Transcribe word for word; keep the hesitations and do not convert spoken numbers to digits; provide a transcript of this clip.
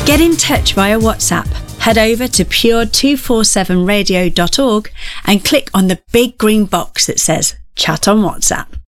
Get in touch via WhatsApp. Head over to pure two forty-seven radio dot org and click on the big green box that says Chat on WhatsApp.